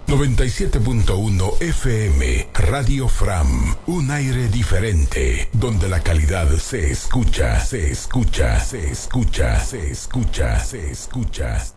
97.1 FM, Radio Fram, un aire diferente, donde la calidad se escucha, se escucha, se escucha, se escucha, se escucha.